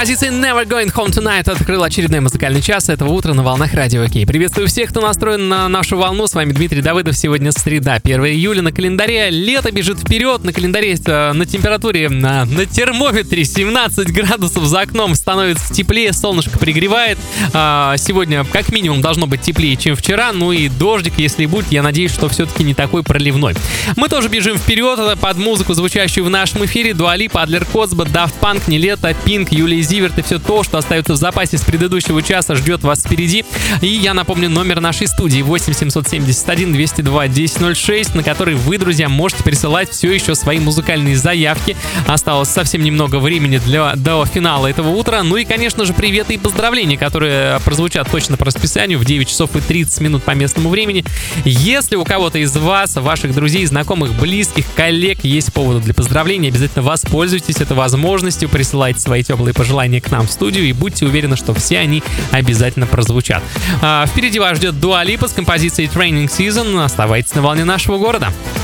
Композиция Never Going Home Tonight открыла очередной музыкальный час этого утра на волнах Радио Кей. Приветствую всех, кто настроен на нашу волну. С вами Дмитрий Давыдов. Сегодня среда, 1 июля. На календаре лето бежит вперед. На календаре есть на температуре, на термометре 17 градусов за окном. Становится теплее, солнышко пригревает. Сегодня как минимум должно быть теплее, чем вчера. Ну и дождик, если будет, я надеюсь, что все-таки не такой проливной. Мы тоже бежим вперед под музыку, звучащую в нашем эфире. Дуа Липа, Адлер Коцба, Daft Punk, Нилетто, Пинк, Юлия Зиверт и все то, что остается в запасе с предыдущего часа, ждет вас впереди. И я напомню номер нашей студии 8 771 202 1006, на который вы, друзья, можете присылать все еще свои музыкальные заявки. Осталось совсем немного времени до финала этого утра. Ну и, конечно же, приветы и поздравления, которые прозвучат точно по расписанию в 9 часов и 30 минут по местному времени. Если у кого-то из вас, ваших друзей, знакомых, близких, коллег есть поводы для поздравления, обязательно воспользуйтесь этой возможностью, присылайте свои теплые пожелания к нам в студию и будьте уверены, что все они обязательно прозвучат. Впереди вас ждет Дуа Липа с композицией Training Season. Оставайтесь на волне нашего города.